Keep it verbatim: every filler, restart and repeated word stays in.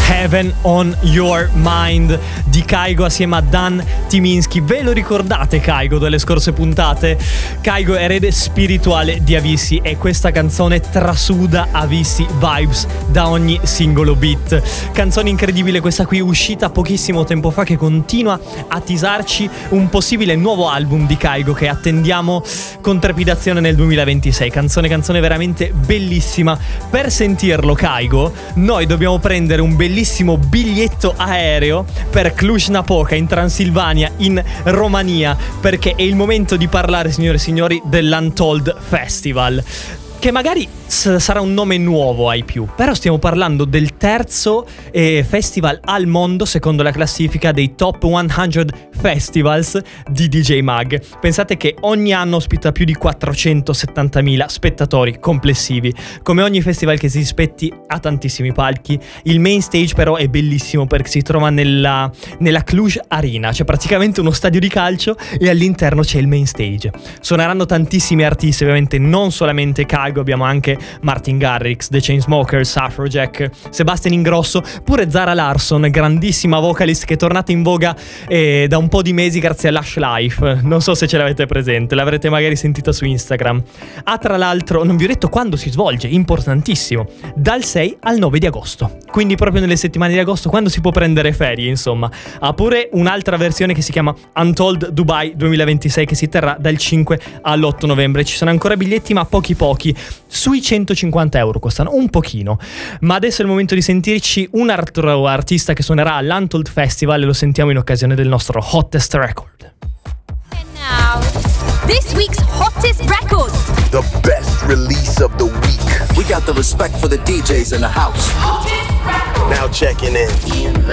Heaven on Your Mind di Kygo assieme a Dan Tyminski. Ve lo ricordate Kygo delle scorse puntate? Kygo è erede spirituale di Avicii e questa canzone trasuda Avicii vibes da ogni singolo beat. Canzone incredibile questa qui, uscita pochissimo tempo fa, che continua a teasarci un possibile nuovo album di Kygo che attendiamo con trepidazione nel duemilaventisei. Canzone canzone veramente bellissima. Per sentirlo Kygo noi dobbiamo prendere un bellissimo biglietto aereo per Cluj-Napoca in Transilvania in Romania, perché è il momento di parlare, signore e signori, dell'Untold Festival, che magari s- sarà un nome nuovo ai più, però stiamo parlando del terzo eh, festival al mondo secondo la classifica dei Top cento Festivals di D J Mag. Pensate che ogni anno ospita più di quattrocentosettantamila spettatori complessivi. Come ogni festival che si rispetti ha tantissimi palchi. Il main stage però è bellissimo perché si trova nella, nella Cluj Arena, c'è praticamente uno stadio di calcio e all'interno c'è il main stage. Suoneranno tantissimi artisti, ovviamente non solamente Kygo, abbiamo anche Martin Garrix, The Chainsmokers, Afrojack, Sebastian Ingrosso, pure Zara Larsson, grandissima vocalist che è tornata in voga eh, da un po' di mesi grazie a Lush Life. Non so se ce l'avete presente, l'avrete magari sentita su Instagram. Ah, tra l'altro non vi ho detto quando si svolge, importantissimo, dal sei al nove di agosto, quindi proprio nelle settimane di agosto, quando si può prendere ferie, insomma. Ha pure un'altra versione che si chiama Untold Dubai duemilaventisei che si terrà dal cinque all'otto novembre. Ci sono ancora biglietti ma pochi pochi, sui centocinquanta euro costano, un pochino. Ma adesso è il momento di sentirci un altro artista che suonerà all'Untold Festival e lo sentiamo in occasione del nostro Hottest Record. And now, this week's hottest record. The best release of the week. We got the respect for the D Js in the house. Now checking in.